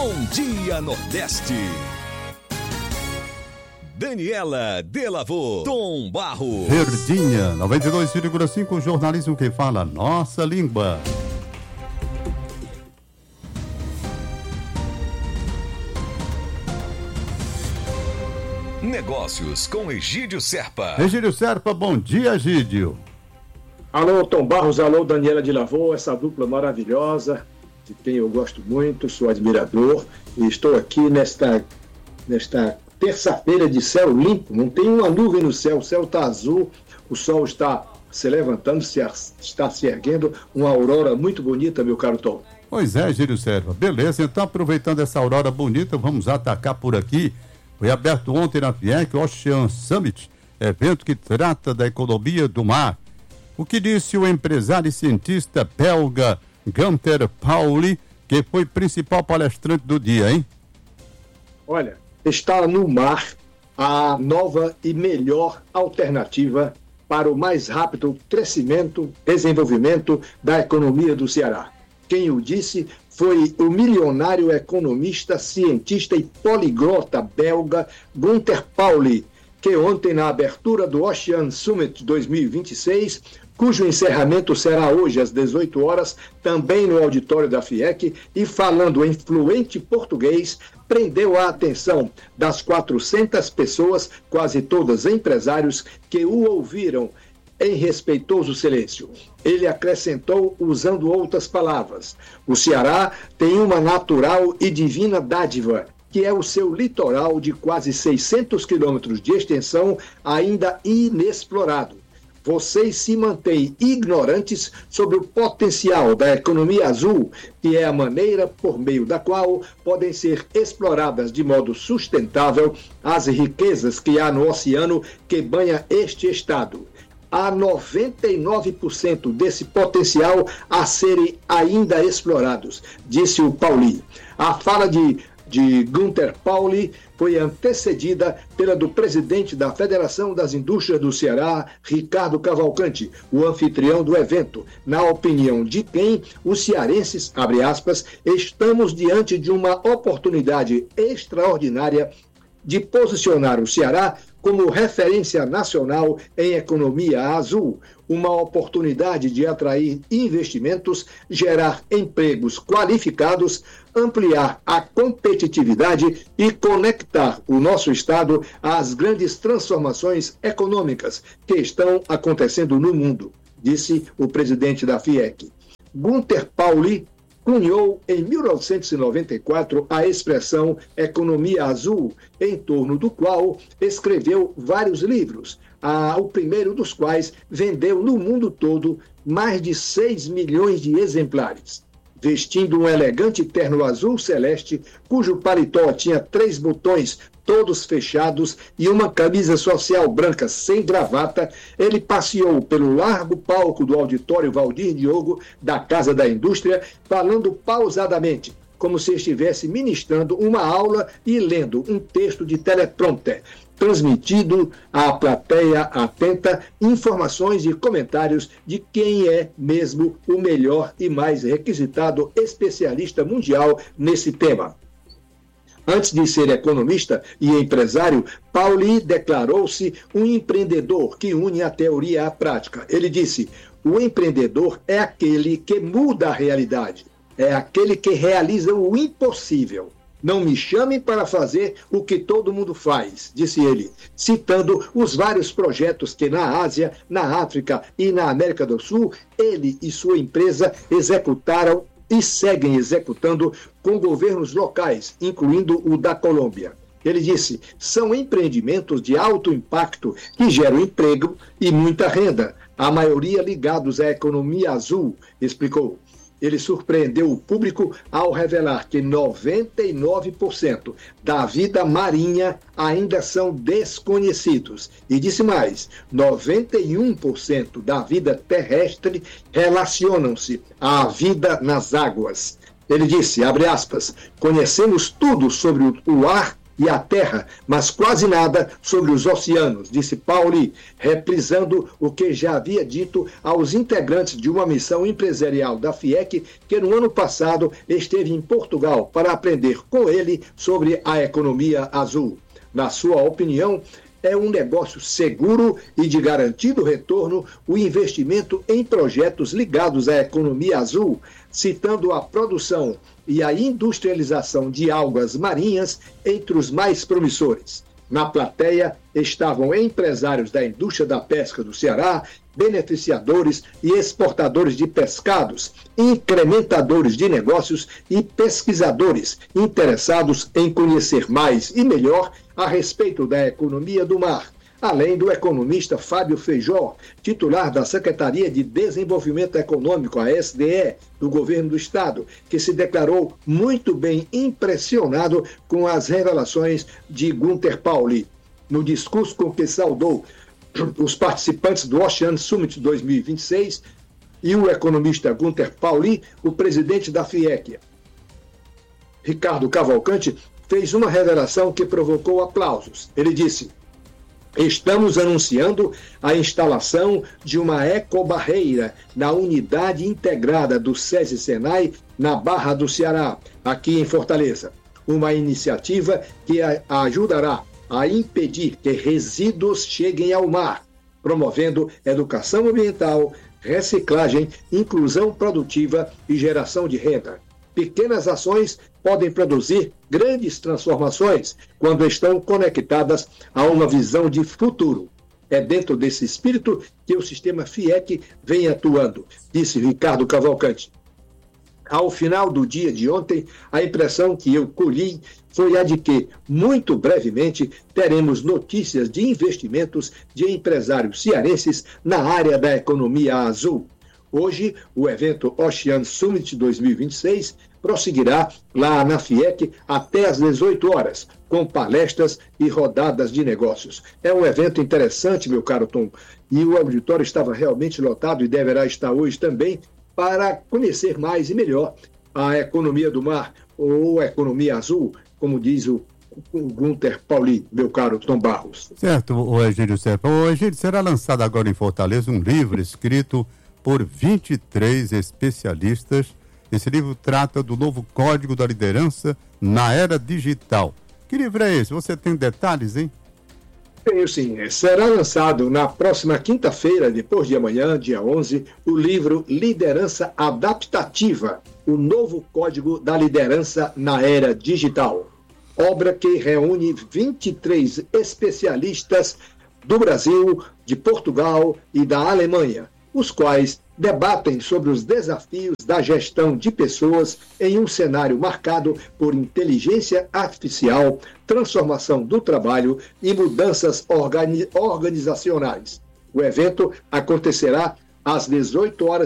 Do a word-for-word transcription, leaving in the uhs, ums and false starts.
Bom Dia Nordeste. Daniela Delavô, Tom Barros. Verdinha, noventa e dois vírgula cinco, jornalismo que fala nossa língua. Negócios com Egídio Serpa. Egídio Serpa, bom dia, Egídio. Alô, Tom Barros, alô, Daniela Delavô, essa dupla maravilhosa, de quem eu gosto muito, sou admirador, e estou aqui nesta, nesta terça-feira de céu limpo, não tem uma nuvem no céu, o céu está azul, o sol está se levantando, se, está se erguendo, uma aurora muito bonita, meu caro Tom. Pois é, Egídio Serpa, beleza, então aproveitando essa aurora bonita, vamos atacar por aqui. Foi aberto ontem na FIEC o Ocean Summit, evento que trata da economia do mar. O que disse o empresário e cientista belga Gunther Pauli, que foi principal palestrante do dia, hein? Olha, está no mar a nova e melhor alternativa para o mais rápido crescimento, desenvolvimento da economia do Ceará. Quem o disse foi o milionário economista, cientista e poliglota belga Gunther Pauli, que ontem, na abertura do Ocean Summit dois mil e vinte e seis, cujo encerramento será hoje às dezoito horas, também no auditório da FIEC, e falando em fluente português, prendeu a atenção das quatrocentas pessoas, quase todas empresários, que o ouviram em respeitoso silêncio. Ele acrescentou usando outras palavras: o Ceará tem uma natural e divina dádiva, que é o seu litoral de quase seiscentos quilômetros de extensão ainda inexplorado. Vocês se mantêm ignorantes sobre o potencial da economia azul, que é a maneira por meio da qual podem ser exploradas de modo sustentável as riquezas que há no oceano que banha este estado. Há noventa e nove por cento desse potencial a serem ainda explorados, disse o Pauli. A fala de, de Gunther Pauli foi antecedida pela do presidente da Federação das Indústrias do Ceará, Ricardo Cavalcante, o anfitrião do evento, na opinião de quem os cearenses, abre aspas, estamos diante de uma oportunidade extraordinária de posicionar o Ceará como referência nacional em economia azul, uma oportunidade de atrair investimentos, gerar empregos qualificados, ampliar a competitividade e conectar o nosso estado às grandes transformações econômicas que estão acontecendo no mundo, disse o presidente da FIEC. Gunther Pauli cunhou em mil novecentos e noventa e quatro a expressão economia azul, em torno do qual escreveu vários livros, ah, o primeiro dos quais vendeu no mundo todo mais de seis milhões de exemplares. Vestindo um elegante terno azul celeste, cujo paletó tinha três botões todos fechados e uma camisa social branca sem gravata, ele passeou pelo largo palco do auditório Valdir Diogo da Casa da Indústria, falando pausadamente, como se estivesse ministrando uma aula e lendo um texto de teleprompter, transmitido à plateia atenta informações e comentários de quem é mesmo o melhor e mais requisitado especialista mundial nesse tema. Antes de ser economista e empresário, Pauli declarou-se um empreendedor que une a teoria à prática. Ele disse: o empreendedor é aquele que muda a realidade, é aquele que realiza o impossível. Não me chamem para fazer o que todo mundo faz, disse ele, citando os vários projetos que na Ásia, na África e na América do Sul, ele e sua empresa executaram e seguem executando com governos locais, incluindo o da Colômbia. Ele disse: são empreendimentos de alto impacto que geram emprego e muita renda, a maioria ligados à economia azul, explicou. Ele surpreendeu o público ao revelar que noventa e nove por cento da vida marinha ainda são desconhecidos. E disse mais, noventa e um por cento da vida terrestre relacionam-se à vida nas águas. Ele disse, abre aspas, conhecemos tudo sobre o ar e a terra, mas quase nada sobre os oceanos, disse Pauli, reprisando o que já havia dito aos integrantes de uma missão empresarial da FIEC, que no ano passado esteve em Portugal para aprender com ele sobre a economia azul. Na sua opinião, é um negócio seguro e de garantido retorno o investimento em projetos ligados à economia azul, citando a produção e a industrialização de algas marinhas entre os mais promissores. Na plateia estavam empresários da indústria da pesca do Ceará, beneficiadores e exportadores de pescados, incrementadores de negócios e pesquisadores interessados em conhecer mais e melhor a respeito da economia do mar, além do economista Fábio Feijó, titular da Secretaria de Desenvolvimento Econômico, a S D E, do Governo do Estado, que se declarou muito bem impressionado com as revelações de Gunter Pauli. No discurso com que saudou os participantes do Ocean Summit dois mil e vinte e seis e o economista Gunter Pauli, o presidente da FIEC, Ricardo Cavalcante, fez uma revelação que provocou aplausos. Ele disse: estamos anunciando a instalação de uma ecobarreira na unidade integrada do SESI Senai na Barra do Ceará, aqui em Fortaleza. Uma iniciativa que a ajudará a impedir que resíduos cheguem ao mar, promovendo educação ambiental, reciclagem, inclusão produtiva e geração de renda. Pequenas ações podem produzir grandes transformações quando estão conectadas a uma visão de futuro. É dentro desse espírito que o sistema FIEC vem atuando, disse Ricardo Cavalcante. Ao final do dia de ontem, a impressão que eu colhi foi a de que, muito brevemente, teremos notícias de investimentos de empresários cearenses na área da economia azul. Hoje, o evento Ocean Summit dois mil e vinte e seis prosseguirá lá na FIEC até às dezoito horas, com palestras e rodadas de negócios. É um evento interessante, meu caro Tom, e o auditório estava realmente lotado e deverá estar hoje também para conhecer mais e melhor a economia do mar, ou a economia azul, como diz o Gunter Pauli, meu caro Tom Barros. Certo, o Egídio Serpa. O Egídio, será lançado agora em Fortaleza um livro escrito por vinte e três especialistas. Esse livro trata do novo Código da Liderança na Era Digital. Que livro é esse? Você tem detalhes, hein? Tenho sim. Será lançado na próxima quinta-feira, depois de amanhã, dia onze, o livro Liderança Adaptativa, o novo Código da Liderança na Era Digital. Obra que reúne vinte e três especialistas do Brasil, de Portugal e da Alemanha, os quais debatem sobre os desafios da gestão de pessoas em um cenário marcado por inteligência artificial, transformação do trabalho e mudanças organi- organizacionais. O evento acontecerá às dezoito horas